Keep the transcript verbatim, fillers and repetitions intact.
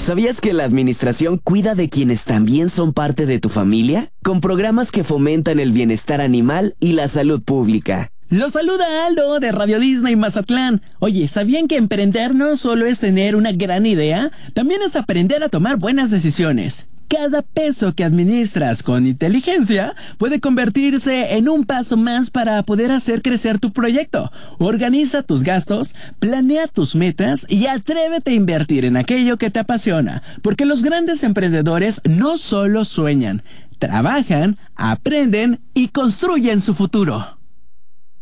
¿Sabías que la administración cuida de quienes también son parte de tu familia? Con programas que fomentan el bienestar animal y la salud pública. Los saluda Aldo de Radio Disney Mazatlán. Oye, ¿sabían que emprender no solo es tener una gran idea? También es aprender a tomar buenas decisiones. Cada peso que administras con inteligencia puede convertirse en un paso más para poder hacer crecer tu proyecto. Organiza tus gastos, planea tus metas y atrévete a invertir en aquello que te apasiona. Porque los grandes emprendedores no solo sueñan, trabajan, aprenden y construyen su futuro.